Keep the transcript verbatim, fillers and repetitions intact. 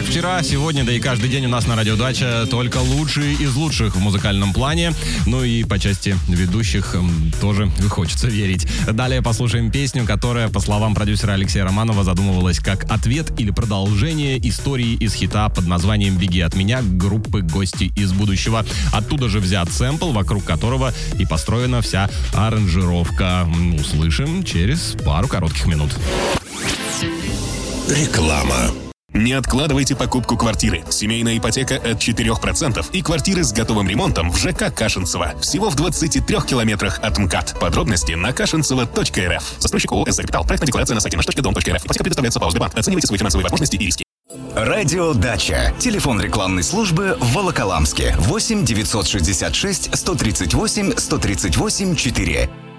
как вчера, сегодня, да и каждый день у нас на Радио Дача только лучшие из лучших в музыкальном плане. Ну и по части ведущих тоже хочется верить. Далее послушаем песню, которая, по словам продюсера Алексея Романова, задумывалась как ответ или продолжение истории из хита под названием «Беги от меня» группы «Гости из будущего». Оттуда же взят сэмпл, вокруг которого и построена вся аранжировка. Услышим через пару коротких минут. Реклама. Не откладывайте покупку квартиры. Семейная ипотека от четыре процента и квартиры с готовым ремонтом в ЖК Кашинцево. Всего в двадцати трёх километрах от МКАД. Подробности на кашинцево точка эр эф. Застройщик ООО «СЗ Капитал». Проектная декларация на сайте наш точка дом точка эр эф. Ипотека предоставляется по Сбербанк. Оценивайте свои финансовые возможности и риски. Радио Дача. Телефон рекламной службы в Волоколамске. восемь девятьсот шестьдесят шесть сто тридцать восемь сто тридцать восемь четыре.